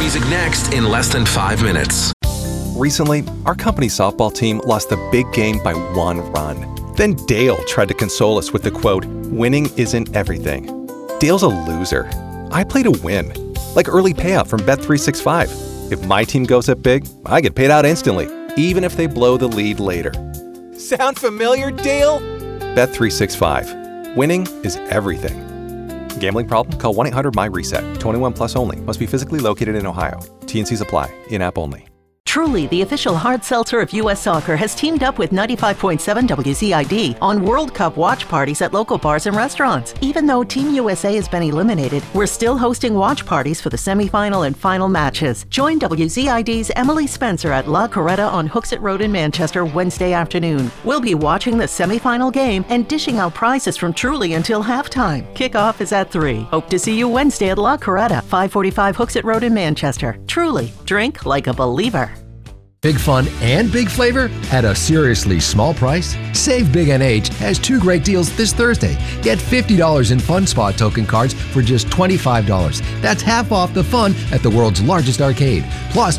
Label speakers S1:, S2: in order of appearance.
S1: music next in less than 5 minutes.
S2: Recently, our company softball team lost the big game by 1 run. Then Dale tried to console us with the quote, "Winning isn't everything." Dale's a loser. I play to win. Like early payout from Bet365. If my team goes up big, I get paid out instantly, even if they blow the lead later. Sound familiar, Dale? Bet365. Winning is everything. Gambling problem? Call 1-800-MY-RESET. 21 plus only. Must be physically located in Ohio. T&Cs apply. In-app only.
S3: Truly, the official hard seltzer of U.S. Soccer, has teamed up with 95.7 WZID on World Cup watch parties at local bars and restaurants. Even though Team USA has been eliminated, we're still hosting watch parties for the semifinal and final matches. Join WZID's Emily Spencer at La Coretta on Hooksett Road in Manchester Wednesday afternoon. We'll be watching the semifinal game and dishing out prizes from Truly until halftime. Kickoff is at 3. Hope to see you Wednesday at La Coretta, 545 Hooksett Road in Manchester. Truly, drink like a believer.
S4: Big fun and big flavor at a seriously small price? Save Big NH has 2 great deals this Thursday. Get $50 in Fun Spot token cards for just $25. That's half off the fun at the world's largest arcade. Plus,